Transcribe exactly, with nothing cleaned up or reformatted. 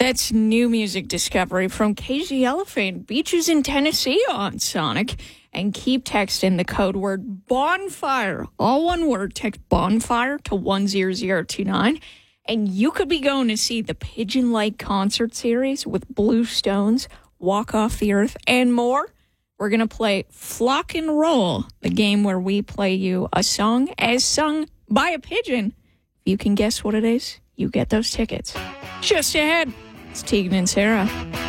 That's new music discovery from K Z Elephant, Beaches in Tennessee on Sonic. And keep texting the code word bonfire, all one word, text bonfire to one zero zero two nine. And you could be going to see the Pigeon Lake concert series with Blue Stones, Walk Off the Earth, and more. We're going to play Flock and Roll, the game where we play you a song as sung by a pigeon. If you can guess what it is, you get those tickets. Just ahead, it's Tegan and Sarah.